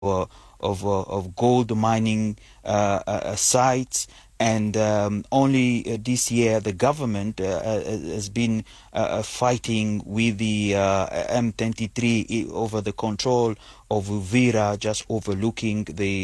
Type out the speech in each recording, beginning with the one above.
of gold mining sites. And only this year the government has been fighting with the M23 over the control of Uvira, just overlooking the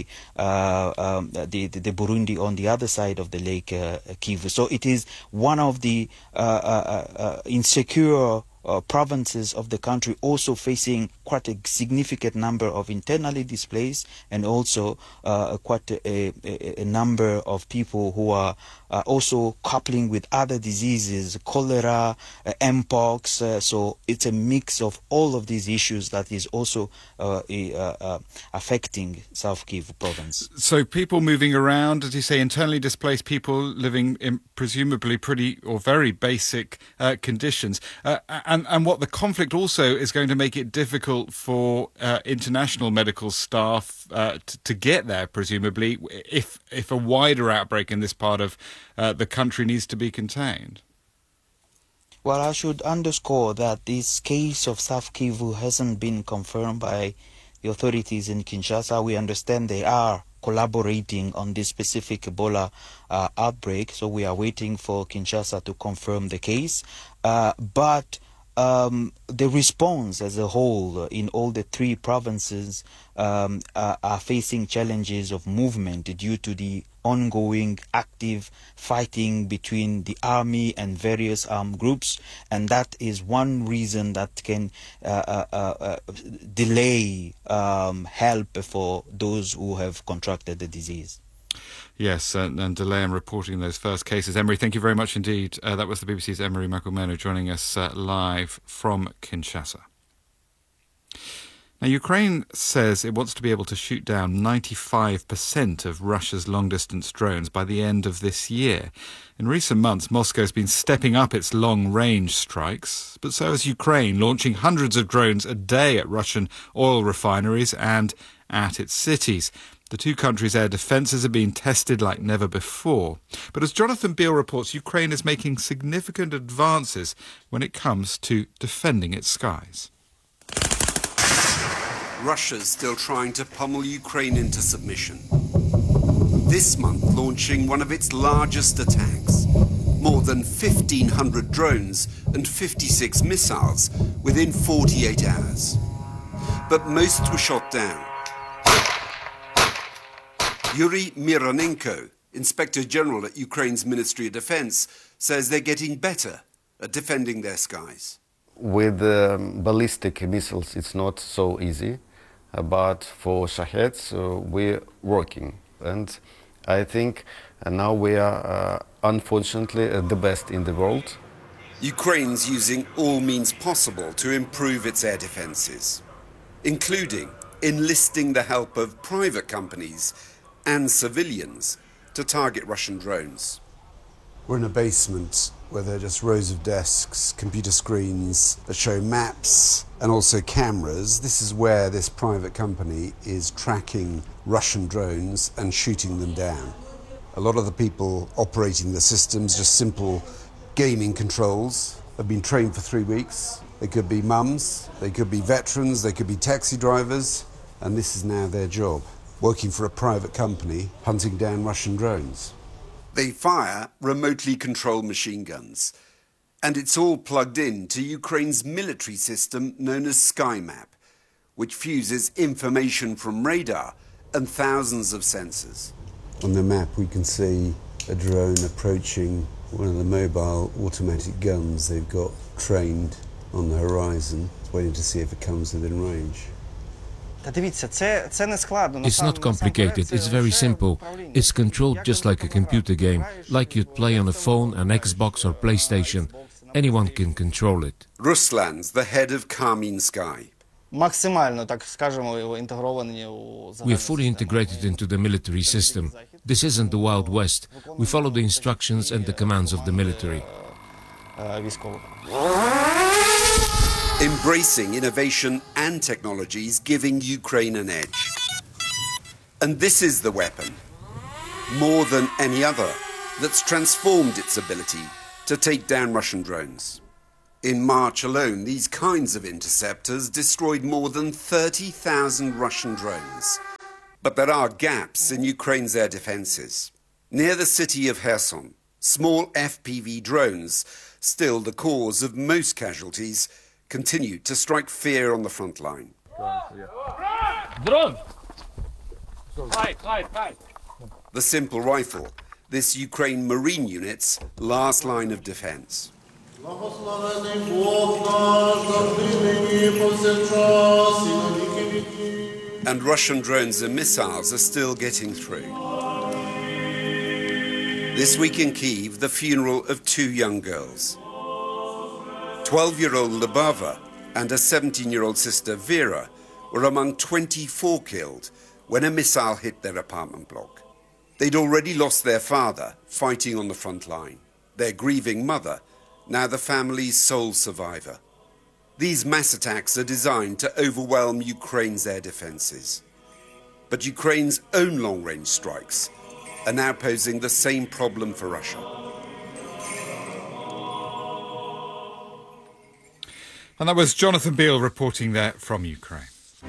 Burundi on the other side of the Lake Kivu. So it is one of the insecure provinces of the country, also facing quite a significant number of internally displaced, and also quite a number of people who are also coupling with other diseases, cholera, mpox. So it's a mix of all of these issues that is also affecting South Kivu province. So people moving around, as you say, internally displaced people living in presumably pretty or very basic conditions. And what the conflict also is going to make it difficult for international medical staff to get there, presumably, if a wider outbreak in this part of the country needs to be contained. Well, I should underscore that this case of South Kivu hasn't been confirmed by the authorities in Kinshasa. We understand they are collaborating on this specific Ebola outbreak, so we are waiting for Kinshasa to confirm the case. But the response as a whole in all the three provinces are facing challenges of movement due to the ongoing active fighting between the army and various armed groups, and that is one reason that can delay help for those who have contracted the disease. Yes, and delay in reporting those first cases. Emery, thank you very much indeed. That was the BBC's Emery Makumenu joining us live from Kinshasa. Now, Ukraine says it wants to be able to shoot down 95% of Russia's long-distance drones by the end of this year. In recent months, Moscow has been stepping up its long-range strikes, but so has Ukraine, launching hundreds of drones a day at Russian oil refineries and at its cities. The two countries' air defences are being tested like never before. But as Jonathan Beale reports, Ukraine is making significant advances when it comes to defending its skies. Russia's still trying to pummel Ukraine into submission. This month launching one of its largest attacks. More than 1,500 drones and 56 missiles within 48 hours. But most were shot down. Yuri Mironenko, Inspector General at Ukraine's Ministry of Defense, says they're getting better at defending their skies. With ballistic missiles, it's not so easy, but for Shaheds, we're working. And I think now we are, unfortunately, the best in the world. Ukraine's using all means possible to improve its air defences, including enlisting the help of private companies and civilians to target Russian drones. We're in a basement where there are just rows of desks, computer screens that show maps and also cameras. This is where this private company is tracking Russian drones and shooting them down. A lot of the people operating the systems, just simple gaming controls, have been trained for 3 weeks. They could be mums, they could be veterans, they could be taxi drivers, and this is now their job, working for a private company, hunting down Russian drones. They fire remotely controlled machine guns, and it's all plugged in to Ukraine's military system known as SkyMap, which fuses information from radar and thousands of sensors. On the map we can see a drone approaching one of the mobile automatic guns they've got trained on the horizon, waiting to see if it comes within range. It's not complicated, it's very simple. It's controlled just like a computer game, like you'd play on a phone, an Xbox or PlayStation. Anyone can control it. Ruslan's the head of Karmin Sky. We are fully integrated into the military system. This isn't the Wild West. We follow the instructions and the commands of the military. Embracing innovation and technologies, giving Ukraine an edge. And this is the weapon, more than any other, that's transformed its ability to take down Russian drones. In March alone, these kinds of interceptors destroyed more than 30,000 Russian drones. But there are gaps in Ukraine's air defences. Near the city of Kherson, small FPV drones, still the cause of most casualties, continue to strike fear on the front line. Drone! Hide. The simple rifle, this Ukraine Marine unit's last line of defence. And Russian drones and missiles are still getting through. This week in Kyiv, the funeral of two young girls. 12-year-old Lubava and her 17-year-old sister Vera were among 24 killed when a missile hit their apartment block. They'd already lost their father fighting on the front line, their grieving mother, now the family's sole survivor. These mass attacks are designed to overwhelm Ukraine's air defences. But Ukraine's own long-range strikes are now posing the same problem for Russia. And that was Jonathan Beale reporting there from Ukraine.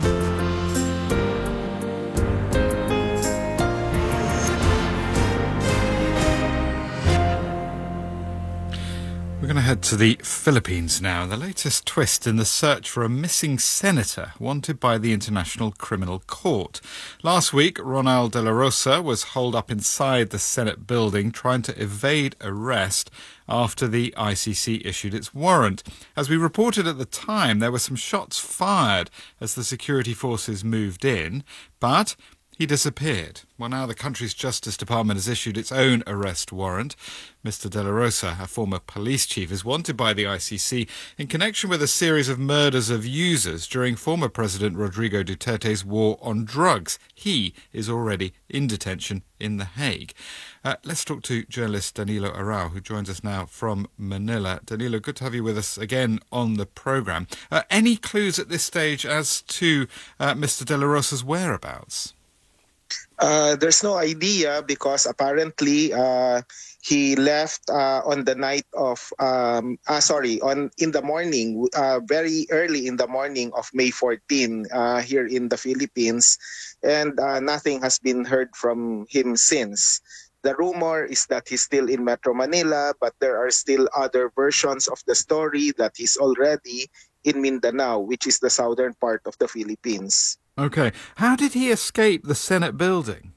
We're going to head to the Philippines now. The latest twist in the search for a missing senator wanted by the International Criminal Court. Last week, Ronald De La Rosa was holed up inside the Senate building trying to evade arrest after the ICC issued its warrant. As we reported at the time, there were some shots fired as the security forces moved in, but he disappeared. Well, now the country's Justice Department has issued its own arrest warrant. Mr. De La Rosa, a former police chief, is wanted by the ICC in connection with a series of murders of users during former President Rodrigo Duterte's war on drugs. He is already in detention in The Hague. Let's talk to journalist Danilo Arau, who joins us now from Manila. Danilo, good to have you with us again on the programme. Any clues at this stage as to Mr. De La Rosa's whereabouts? There's no idea because apparently he left on the night of, in the morning, very early in the morning of May 14 here in the Philippines, and nothing has been heard from him since. The rumor is that he's still in Metro Manila, but there are still other versions of the story that he's already in Mindanao, which is the southern part of the Philippines. Okay. How did he escape the Senate building?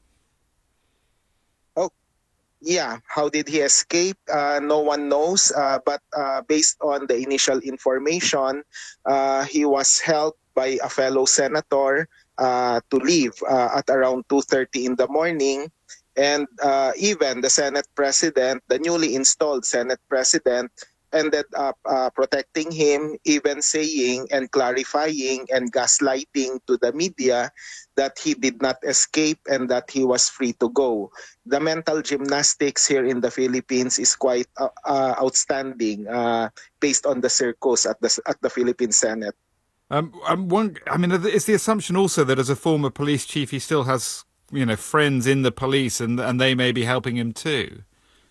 Yeah, how did he escape? No one knows, but based on the initial information, he was helped by a fellow senator to leave at around 2:30 in the morning. And even the Senate President, the newly installed Senate President, ended up protecting him, even saying and clarifying and gaslighting to the media that he did not escape and that he was free to go. The mental gymnastics here in the Philippines is quite outstanding based on the circus at the Philippine Senate. Is the assumption also that as a former police chief he still has, friends in the police and they may be helping him too?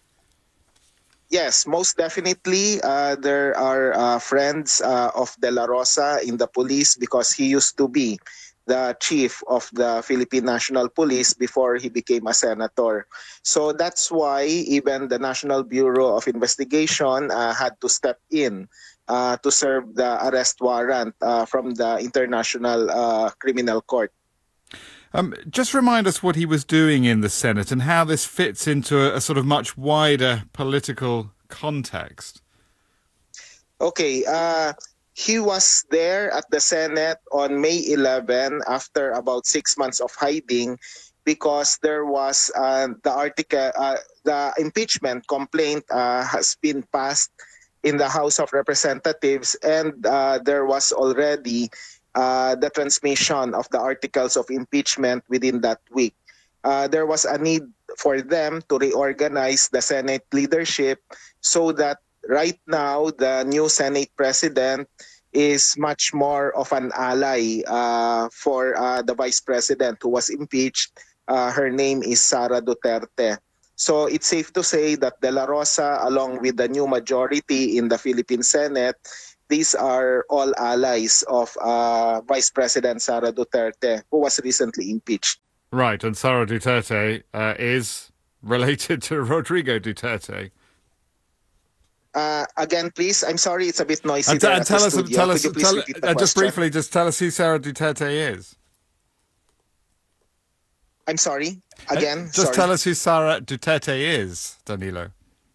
Yes, most definitely. There are friends of De La Rosa in the police because he used to be the chief of the Philippine National Police before he became a senator. So that's why even the National Bureau of Investigation had to step in to serve the arrest warrant from the International Criminal Court. Just remind us what he was doing in the Senate and how this fits into a sort of much wider political context. Okay. He was there at the Senate on May 11 after about 6 months of hiding because there was the impeachment complaint has been passed in the House of Representatives, and there was already the transmission of the articles of impeachment within that week. There was a need for them to reorganize the Senate leadership so that right now the new Senate President is much more of an ally for the Vice President who was impeached. Her name is Sara Duterte. So it's safe to say that De La Rosa, along with the new majority in the Philippine Senate, these are all allies of Vice President Sara Duterte, who was recently impeached. Right, and Sara Duterte is related to Rodrigo Duterte. Again, please. I'm sorry, it's a bit noisy And there at the tell us, studio. Could you please repeat the just question? briefly, just tell us who Sara Duterte is. I'm sorry. Again, Just sorry. tell us who Sara Duterte is, Danilo.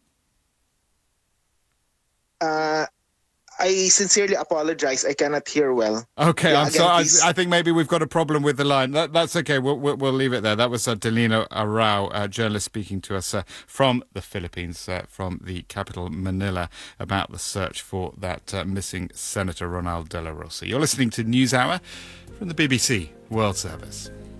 I sincerely apologize. I cannot hear well. Okay, Yeah, I'm again, sorry. please. I think maybe we've got a problem with the line. That's okay. We'll leave it there. That was Danilo Arau, journalist speaking to us from the Philippines, from the capital Manila, about the search for that missing Senator Ronald De La Rosa. You're listening to NewsHour from the BBC World Service.